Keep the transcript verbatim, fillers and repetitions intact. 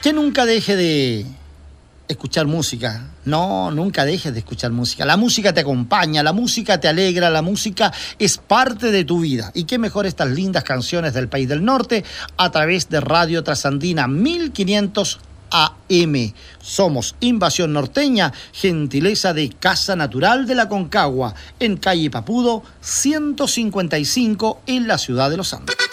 Que nunca deje de escuchar música. No, nunca dejes de escuchar música. La música te acompaña, la música te alegra, la música es parte de tu vida. Y qué mejor estas lindas canciones del País del Norte a través de Radio Trasandina mil quinientos A M. Somos Invasión Norteña, gentileza de Casa Natural de la Concagua, en calle Papudo ciento cincuenta y cinco, en la ciudad de Los Andes.